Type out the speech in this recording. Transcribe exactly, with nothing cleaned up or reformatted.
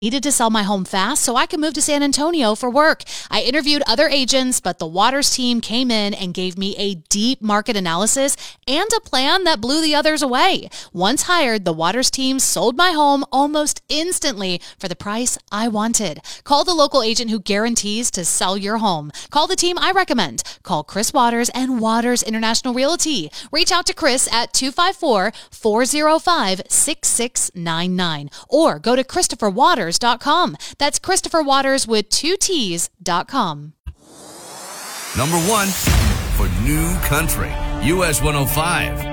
Needed to sell my home fast so I could move to San Antonio for work. I interviewed other agents, but the Waters team came in and gave me a deep market analysis and a plan that blew the others away. Once hired, the Waters team sold my home almost instantly for the price I wanted. Call the local agent who guarantees to sell your home. Call the team I recommend. Call Chris Waters and Waters International Realty. Reach out to Chris at two five four, four oh five, six six nine nine or go to Christopher Waters dot com. That's Christopher Waters with two T's dot com. Number one for New Country, U S one oh five.